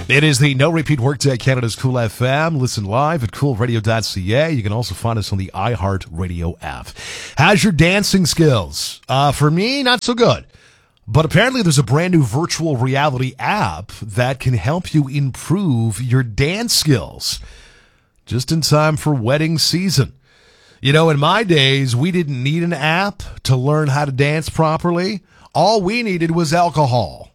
It is the No Repeat Workday Canada's Cool FM. Listen live at coolradio.ca. You can also find us on the iHeartRadio app. How's your dancing skills? For me, not so good. But apparently there's a brand new virtual reality app that can help you improve your dance skills just in time for wedding season. You know, in my days, we didn't need an app to learn how to dance properly. All we needed was alcohol.